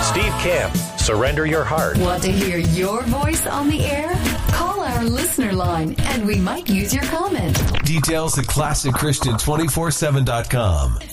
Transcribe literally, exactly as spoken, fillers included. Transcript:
Steve Camp, Surrender Your Heart. Want to hear your voice on the air? Call our listener line and we might use your comment. Details at classic christian two four seven dot com.